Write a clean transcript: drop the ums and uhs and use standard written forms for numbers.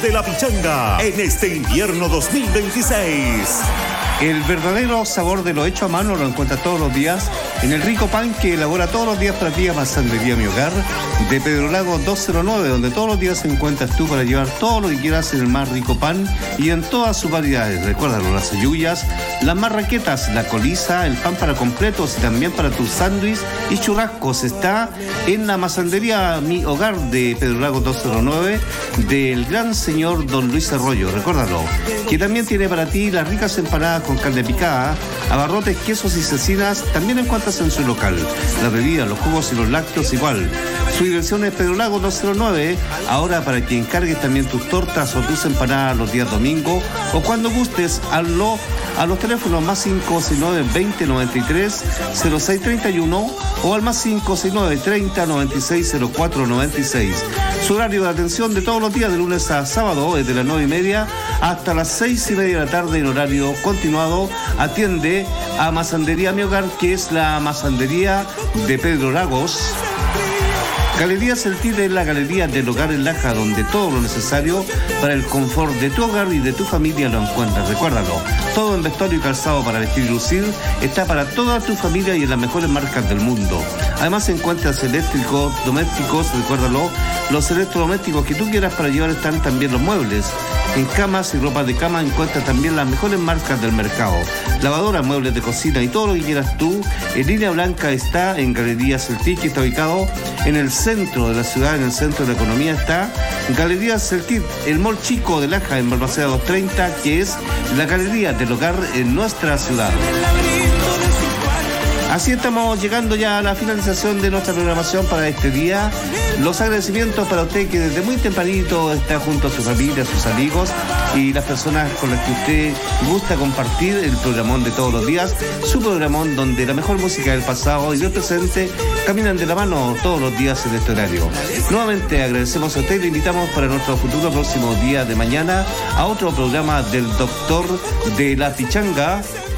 de la pichanga en este invierno 2026. El verdadero sabor de lo hecho a mano lo encuentra todos los días en el rico pan que elabora todos los días para ti Masandería Mi Hogar de Pedro Lago 209, donde todos los días encuentras tú para llevar todo lo que quieras en el más rico pan y en todas sus variedades. Recuérdalo, las ayuyas, las marraquetas, la coliza, el pan para completos y también para tus sándwiches y churrascos. Está en la Masandería Mi Hogar de Pedro Lago 209 del gran señor Don Luis Arroyo. Recuérdalo, que también tiene para ti las ricas empanadas con carne picada, abarrotes, quesos y cecinas, también encuentras en su local. La bebida, los jugos y los lácteos igual. Su dirección es Pedro Lago 209, ahora para que encargues también tus tortas o tus empanadas los días domingo o cuando gustes, hazlo a los teléfonos más 569-2093-0631 o al más 569-30-96-0496. Su horario de atención de todos los días de lunes a sábado es de las 9:30 hasta las 6:30 de la tarde en horario continuado. Atiende a Masandería Mi Hogar, que es la masandería de Pedro Lagos. Galería Celtit es la galería del hogar en Laja, donde todo lo necesario para el confort de tu hogar y de tu familia lo encuentras. Recuérdalo, todo en vestuario y calzado para vestir y lucir está para toda tu familia y en las mejores marcas del mundo. Además encuentras eléctricos, domésticos, recuérdalo, los electrodomésticos que tú quieras para llevar están también los muebles. En camas y ropa de cama encuentras también las mejores marcas del mercado. Lavadora, muebles de cocina y todo lo que quieras tú. En Línea Blanca está en Galería Celtit, que está ubicado en el centro de la ciudad, en el centro de la economía está Galería Celtit, el mall chico de Laja en Balmaceda 230, que es la galería del hogar en nuestra ciudad. Así estamos llegando ya a la finalización de nuestra programación para este día. Los agradecimientos para usted que desde muy tempranito está junto a su familia, a sus amigos y las personas con las que usted gusta compartir el programón de todos los días, su programón donde la mejor música del pasado y del presente caminan de la mano todos los días en este horario. Nuevamente agradecemos a usted y le invitamos para nuestro futuro próximo día de mañana a otro programa del Doctor de la Pichanga